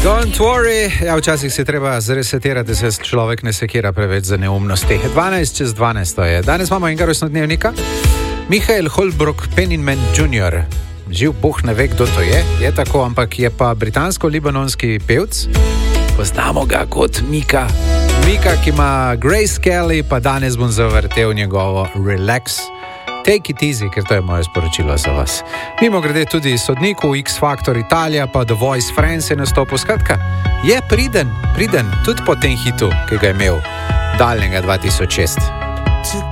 Don't worry, ja, včasih se treba zresetirati, da se človek ne sekira preveč za neumnosti. 12:12 je. Danes imamo enega rojstnodnevnika. Michael Holbrook Penninman Jr. Živ Bog ne ve, kdo to je tako, ampak je pa britansko-libanonski pevc. Poznamo ga kot Mika. Mika, ki ima Grace Kelly, pa danes bom zavrtel njegovo Relax. Take it easy, ker to je moje sporočilo za vas. Mimo grede tudi sodniku X Factor Italija, pa The Voice France je nastopil. Skratka, je priden, tudi po tem hitu, ki ga je imel daljnega 2006.